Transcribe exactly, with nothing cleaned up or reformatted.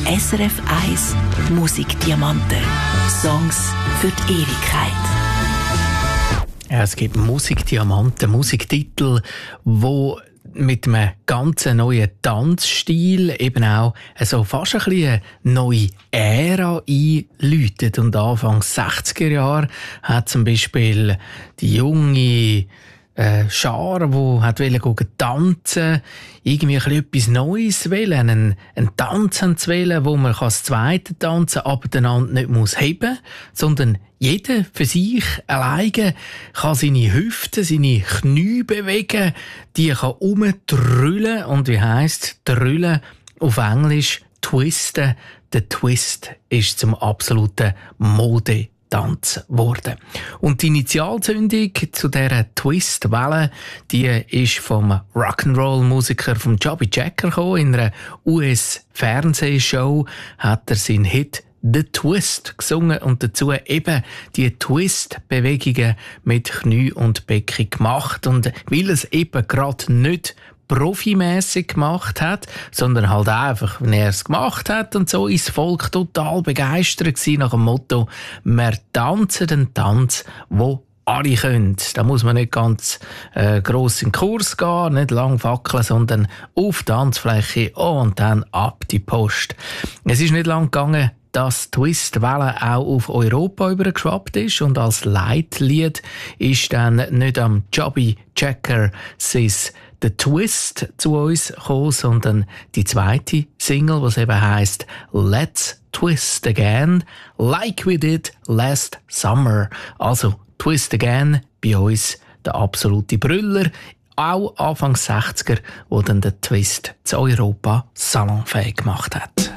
S R F eins Musikdiamanten. Songs für die Ewigkeit. Ja, es gibt Musikdiamanten, Musiktitel, wo mit einem ganz neuen Tanzstil eben auch so fast ein bisschen eine neue Ära einläutet. Und Anfang sechziger Jahre hat zum Beispiel die junge äh, Schar, die hat wollte tanzen, irgendwie ein bisschen etwas Neues wollen, einen, einen Tanz zu wollen, wo man das zweite tanzen kann, aber den anderen nicht muss heben, sondern jeder für sich alleine kann seine Hüften, seine Knie bewegen, die kann umtrüllen und wie heisst trüllen auf Englisch twisten. Der Twist ist zum absoluten Mode Tanz geworden. Und die Initialzündung zu dieser Twist-Welle, die ist vom Rock'n'Roll-Musiker vom Chubby Checker gekommen. In einer U S-Fernsehshow hat er seinen Hit «The Twist» gesungen und dazu eben die Twist-Bewegungen mit Knie und Becken gemacht. Und weil es eben gerade nicht profimässig gemacht hat, sondern halt einfach, wenn er es gemacht hat und so ist das Volk total begeistert gewesen nach dem Motto, wir tanzen den Tanz, wo alle können. Da muss man nicht ganz äh, gross in den Kurs gehen, nicht lang fackeln, sondern auf die Tanzfläche und dann ab die Post. Es ist nicht lang gegangen, dass Twist-Welle auch auf Europa übergeschwappt ist und als Leitlied ist dann nicht am Chubby Checker sein «The Twist» zu uns gekommen, sondern die zweite Single, was eben heisst «Let's Twist Again, like we did last summer». Also «Twist Again» bei uns der absolute Brüller, auch Anfang sechziger, wo dann der Twist zu Europa salonfähig gemacht hat.